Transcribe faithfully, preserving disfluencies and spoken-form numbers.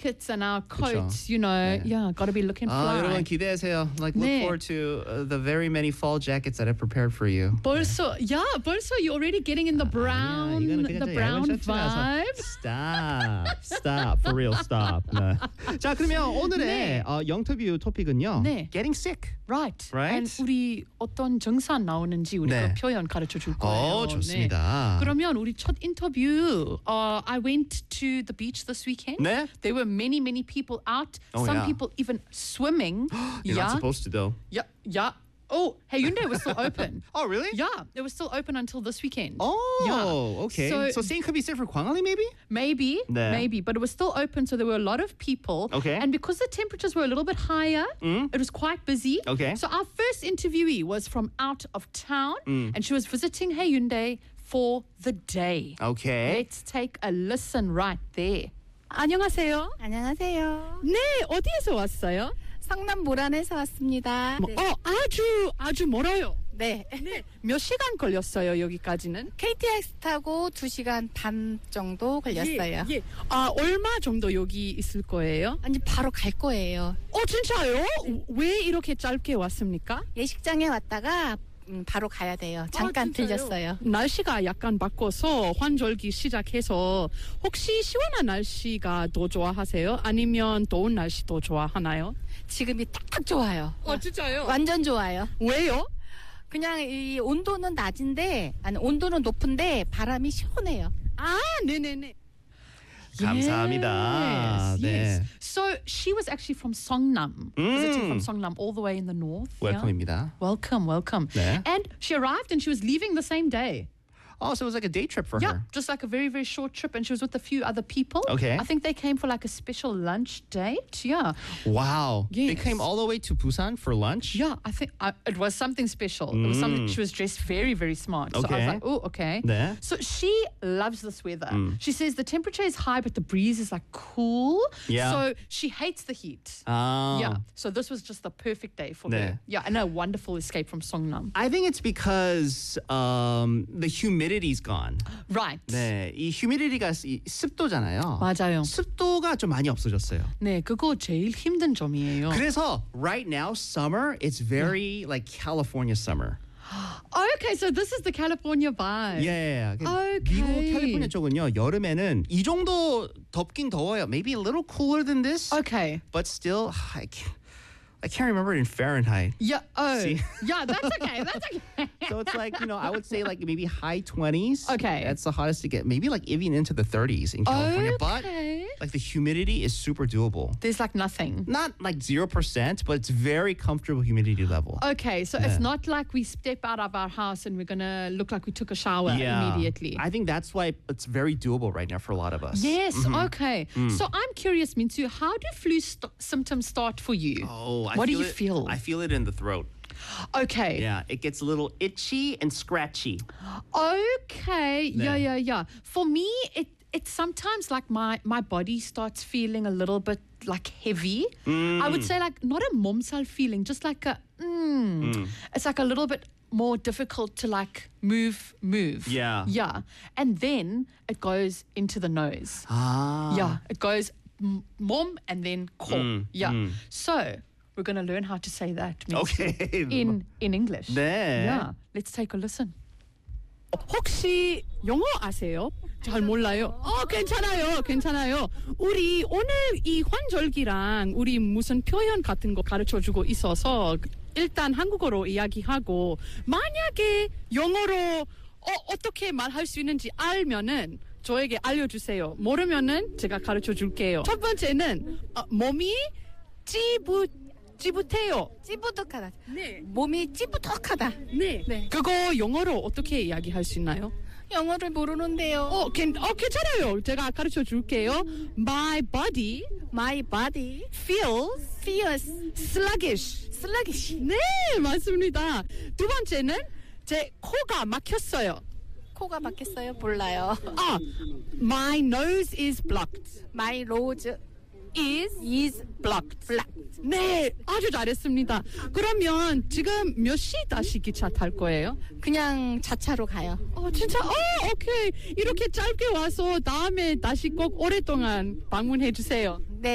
jackets and our coats, 그쵸. you know, 네. yeah, got to be looking 아, fly. 여러분 기대하세요. Like look 네. forward to uh, the very many fall jackets that I prepared for you. 벌써, yeah, 벌써 you're already getting in the brown, 아니야, 이거는 그냥 the 좀 brown 야외 셔츠라서. vibe. Stop, stop, for real, stop. 네. 자, 그러면 오늘의 네. 어, 영터뷰 토픽은요. 네. Getting sick. Right. Right? And 우리 어떤 증상 나오는지 우리 네. 그 표현 가르쳐 줄 거예요. 어, 좋습니다. 네. 그러면 우리 첫 인터뷰. Uh, I went to the beach this weekend. 네. There were many, many people out. Oh, Some yeah. people even swimming. You're yeah. not supposed to though. Yeah. Yeah. Oh, hey, Hyundai was still open. Oh, really? Yeah, it was still open until this weekend. Oh, yeah. okay. So, So, same could be said for 광안리 maybe? maybe, 네. maybe, but it was still open, so there were a lot of people. Okay. And because the temperatures were a little bit higher, it was quite busy. Okay. So our first interviewee was from out of town, and she was visiting Hyundai for the day. Okay. Let's take a listen right there. 안녕하세요. 안녕하세요. 네, 어디에서 왔어요? 성남 모란에서 왔습니다. 뭐, 네. 어, 아주 아주 멀어요. 네. 네. 몇 시간 걸렸어요, 여기까지는? 케이티엑스 타고 두 시간 반 정도 걸렸어요. 예, 예. 아, 얼마 정도 여기 있을 거예요? 아니 바로 갈 거예요. 어, 진짜요? 왜 이렇게 짧게 왔습니까? 예식장에 왔다가 음, 바로 가야 돼요. 잠깐 아, 진짜요? 들렸어요. 날씨가 약간 바꿔서 환절기 시작해서 혹시 시원한 날씨가 더 좋아하세요? 아니면 더운 날씨 더 좋아하나요? 지금이 딱 좋아요. 어, 진짜요? 완전 좋아요. 왜요? 그냥 이 온도는 낮은데 아니 온도는 높은데 바람이 시원해요. 아, 네네네. 감사합니다. Yes, 네. yes. So she was actually from Songnam, visiting from Songnam all the way in the north. yeah. 웰컴입니다. Welcome, welcome. 네. And she arrived and she was leaving the same day. Oh, so it was like a day trip for Yeah, her. just like a very, very short trip. And she was with a few other people. Okay. I think they came for like a special lunch date. Yeah. Wow. They Yes. came all the way to Busan for lunch? Yeah, I think uh, it was something special. It was something. She was dressed very, very smart. So I was Okay. like, oh, okay. 네. So she loves this weather. She says the temperature is high, but the breeze is like cool. Yeah. So she hates the heat. Oh. Yeah. So this was just the perfect day for 네. her. Yeah, and a wonderful escape from Songnam. I think it's because um, the humidity's gone. Right. 네, 이 humidity가 이 습도잖아요. 맞아요. 습도가 좀 많이 없어졌어요. 네, 그거 제일 힘든 점이에요. 그래서 right now summer it's very like California summer. Okay, so this is the California vibe. 예. 그 Okay. 미국 캘리포니아 쪽은요 여름에는 이 정도 덥긴 더워요. Maybe a little cooler than this, Okay. but still I can't, I can't remember it in Fahrenheit. Yeah. Oh. See? Yeah, that's okay. That's okay. So it's like, you know, I would say like maybe high twenties. Okay. That's the hottest to get. Maybe like even into the thirties in California. Okay. But like the humidity is super doable. There's like nothing. Not like zero percent, but it's very comfortable humidity level. Okay, so it's not like we step out of our house and we're gonna look like we took a shower immediately. I think that's why it's very doable right now for a lot of us. Yes, okay. So I'm curious, Mintu, how do flu st- symptoms start for you? Oh, I what feel do you it, feel? I feel it in the throat. Okay. Yeah, it gets a little itchy and scratchy. Okay. Yeah, 네. yeah, yeah. For me, it it's sometimes like my my body starts feeling a little bit like heavy. I would say like not a momsal feeling, just like a mm. It's like a little bit more difficult to like move move. Yeah. Yeah. And then it goes into the nose. Ah. Yeah, it goes m- mom and then ko. Mm, yeah. mm. So we're going to learn how to say that. Mintu, Okay. In in English. 네. Yeah. Let's take a listen. 혹시 영어 아세요? 잘 몰라요. 어, 괜찮아요. 괜찮아요. 우리 오늘 이 환절기랑 우리 무슨 표현 같은 거 가르쳐 주고 있어서 일단 한국어로 이야기하고 만약에 영어로 어, 어떻게 말할 수 있는지 알면은 저에게 알려주세요. 모르면은 제가 가르쳐 줄게요. 첫 번째는 어, 몸이 찌부 찌부해요. 찌부덕하다. 네. 몸이 찌부덕하다. 네. 네. 그거 영어로 어떻게 이야기할 수 있나요? 영어를 모르는데요. 어, 괜, 어, 괜찮아요. 제가 가르쳐 줄게요. My body My body feels feels sluggish. sluggish. 네, 맞습니다. 두 번째는 제 코가 막혔어요. 코가 막혔어요? 몰라요. 아, my nose is blocked. My nose is is blocked. blocked. 네, 아주 잘했습니다. 그러면 지금 몇 시 다시 기차 탈 거예요? 그냥 자차로 가요. 어, 진짜? 어, 오케이. 이렇게 짧게 와서 다음에 다시 꼭 오랫동안 방문해 주세요. 네.